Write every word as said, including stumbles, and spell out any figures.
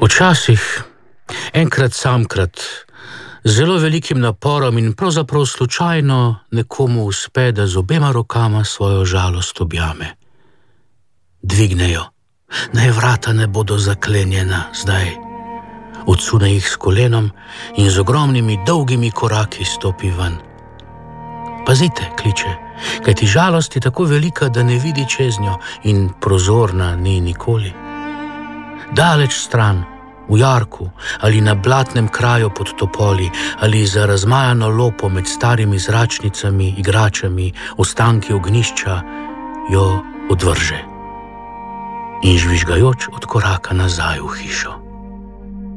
Včasih, enkrat samkrat, z zelo velikim naporom in pravzaprav slučajno nekomu uspe, da z obema rokama svojo žalost objame. Dvignejo, naj vrata ne bodo zaklenjena zdaj. Odsune jih s kolenom in z ogromnimi dolgimi koraki stopi ven. Pazite, kliče, kajti žalost je tako velika, da ne vidi čez njo in prozorna ni nikoli. Daleč stran, v jarku ali na blatnem kraju pod topoli ali za razmajano lopo med starimi zračnicami, igračami, ostanki ognjišča, jo odvrže in žvižgajoč odkoraka nazaj v hišo.